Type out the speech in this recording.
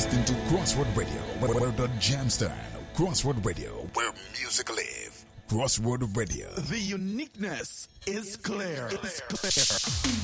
listening to Crossroad Radio, where the jam stand. Crossroad Radio, where music live. Crossroad Radio. The uniqueness is clear.